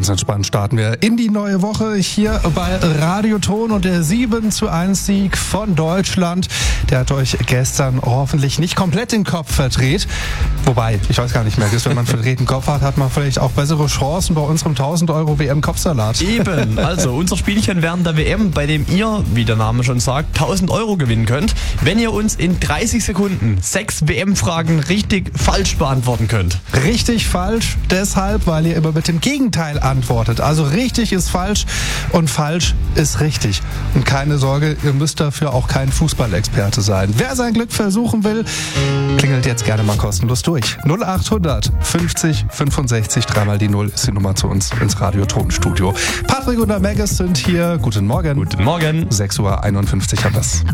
Ganz entspannt starten wir in die neue Woche hier bei Radioton und der 7:1 Sieg von Deutschland. Der hat euch gestern hoffentlich nicht komplett den Kopf verdreht. Wobei, ich weiß gar nicht mehr, wenn man verdrehten Kopf hat man vielleicht auch bessere Chancen bei unserem 1000 € WM-Kopfsalat. Eben, also unser Spielchen während der WM, bei dem ihr, wie der Name schon sagt, 1000 € gewinnen könnt, wenn ihr uns in 30 Sekunden 6 WM-Fragen richtig falsch beantworten könnt. Richtig falsch, deshalb, weil ihr immer mit dem Gegenteil antwortet. Also richtig ist falsch und falsch ist richtig. Und keine Sorge, ihr müsst dafür auch kein Fußballexperte sein. Wer sein Glück versuchen will, klingelt jetzt gerne mal kostenlos durch. 0800 50 65 3 die 0 ist die Nummer zu uns ins Radiotonstudio. Patrick und der Maggis sind hier. Guten Morgen. Guten Morgen. 6:51 Uhr haben wir's.